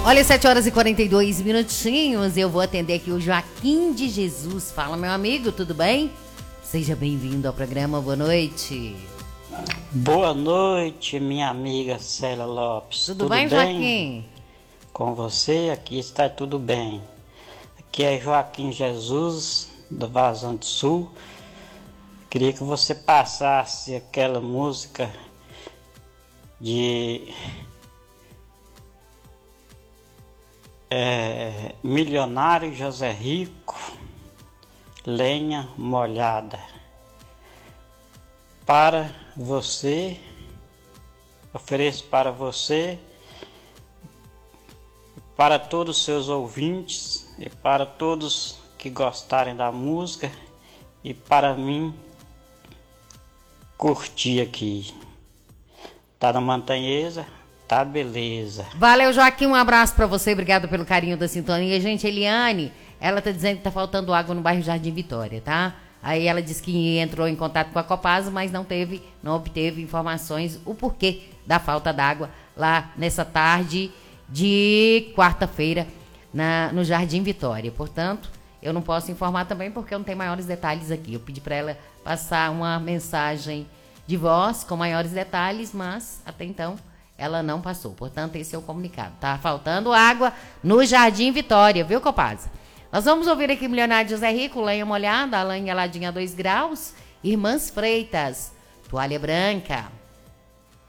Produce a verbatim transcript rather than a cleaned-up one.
Olha, sete horas e quarenta e dois minutinhos, eu vou atender aqui o Joaquim de Jesus. Fala, meu amigo, tudo bem? Seja bem-vindo ao programa, boa noite. Boa noite, minha amiga Célia Lopes. Tudo, tudo bem, bem, Joaquim? Com você, aqui está tudo bem. Aqui é Joaquim Jesus, do Vazante Sul. Queria que você passasse aquela música de... É, Milionário José Rico, Lenha Molhada. Para você, ofereço para você, para todos os seus ouvintes e para todos que gostarem da música e para mim curtir aqui. Tá na Montanhesa? Tá, beleza. Valeu, Joaquim, um abraço pra você, obrigado pelo carinho da sintonia. Gente, Eliane, ela tá dizendo que tá faltando água no bairro Jardim Vitória, tá? Aí ela disse que entrou em contato com a Copasa, mas não teve, não obteve informações, o porquê da falta d'água lá nessa tarde de quarta-feira na, no Jardim Vitória. Portanto, eu não posso informar também porque eu não tenho maiores detalhes aqui. Eu pedi pra ela passar uma mensagem de voz com maiores detalhes, mas até então ela não passou, portanto esse é o comunicado. Tá faltando água no Jardim Vitória, viu, Copasa? Nós vamos ouvir aqui Milionário José Rico, Lenha Molhada, a lenha ladinha a dois graus, Irmãs Freitas, Toalha Branca.